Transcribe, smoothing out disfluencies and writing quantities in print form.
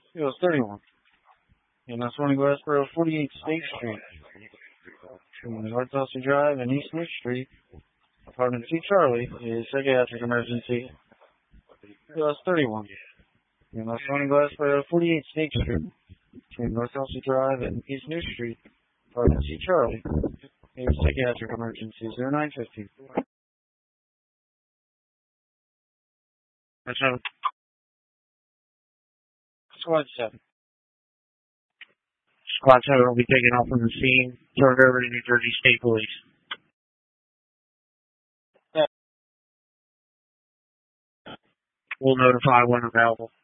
US 31. EMS warning Westboro, 48 State Street. North Elsie Drive and East New Street. Apartment C Charlie is psychiatric emergency. US 31. EMS warning Westboro, 48 State Street. Between North Elsie Drive and East New Street. Apartment C Charlie is psychiatric emergency. 0950. That's Squad 7. Squad 7 will be taken off from the scene, turned over to New Jersey State Police. We'll notify when available.